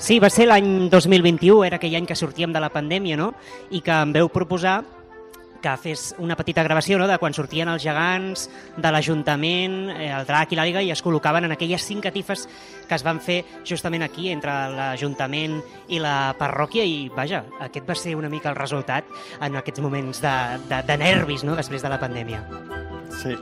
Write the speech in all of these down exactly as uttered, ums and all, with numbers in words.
Sí, va ser l'any dos mil vint-i-u, era aquell any que sortíem de la pandèmia, no? I que em veu proposar que fes una petita gravació, no?, de quan sortien els gegants de l'Ajuntament, eh, el drac i l'àliga, i es col·locaven en aquelles cinc catifes que es van fer justament aquí, entre l'Ajuntament i la parròquia, i vaja, aquest va ser una mica el resultat en aquests moments de, de, de nervis, no?, després de la pandèmia. Sí.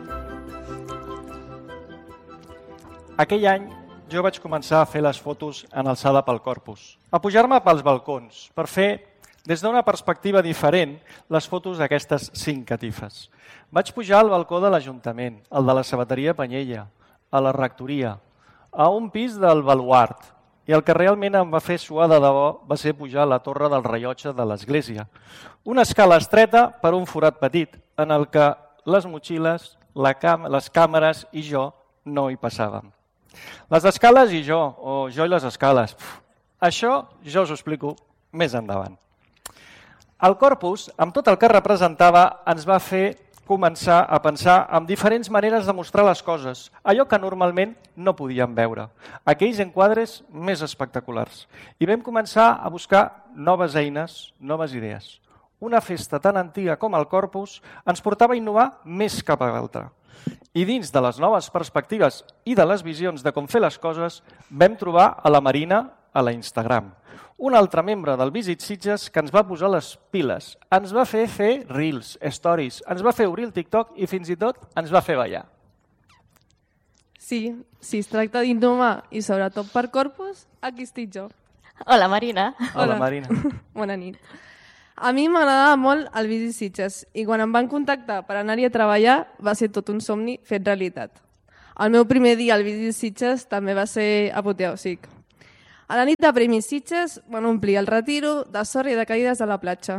Aquell any jo vaig començar a fer les fotos en alçada pel corpus, a pujar-me pels balcons per fer, des d'una perspectiva diferent, les fotos d'aquestes cinc catifes. Vaig pujar al balcó de l'Ajuntament, el de la Sabateria Panyella, a la rectoria, a un pis del baluart, i el que realment em va fer suar de debò va ser pujar a la torre del rellotge de l'església. Una escala estreta per un forat petit, en el que les motxilles, la cam les càmeres i jo no hi passàvem. Les escales i jo, o jo i les escales. Això jo us ho explico més endavant. El corpus, amb tot el que representava, ens va fer començar a pensar en diferents maneres de mostrar les coses, allò que normalment no podíem veure, aquells enquadres més espectaculars. I vam començar a buscar noves eines, noves idees. Una festa tan antiga com el corpus ens portava a innovar més cap a l'altra. I dins de les noves perspectives i de les visions de com fer les coses, vam trobar a la Marina a la Instagram, un altre membre del Visit Sitges que ens va posar les piles, ens va fer fer reels, stories, ens va fer obrir el TikTok i fins i tot ens va fer ballar. Sí, si es tracta d'innovar i sobretot per corpus, aquí estic jo. Hola, Marina. Hola, Marina. Bona nit. A mi m'agradava molt el Visit Sitges i quan em van contactar per anar-hi a treballar va ser tot un somni fet realitat. El meu primer dia al Visit Sitges també va ser apoteòsic. A la nit de Premis Sitges van omplir el retiro de sorra i de cadires a la platja.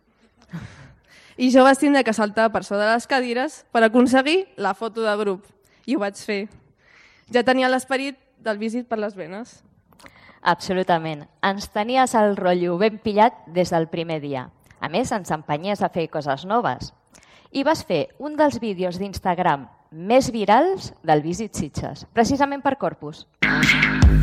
I jo vaig tindre que saltar per sobre de les cadires per aconseguir la foto de grup. I ho vaig fer. Ja tenia l'esperit del Visit per les venes. Absolutament. Ens tenies el rotllo ben pillat des del primer dia. A més, ens empenyies a fer coses noves. I vas fer un dels vídeos d'Instagram més virals del Visit Sitges, precisament per Corpus.